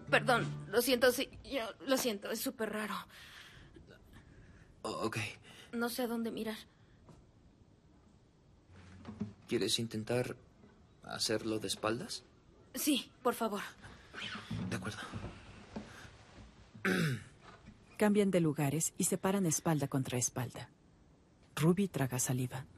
Perdón, lo siento, sí. Yo lo siento, es súper raro. Ok. No sé a dónde mirar. ¿Quieres intentar hacerlo de espaldas? Sí, por favor. De acuerdo. Cambian de lugares y se paran espalda contra espalda. Ruby traga saliva.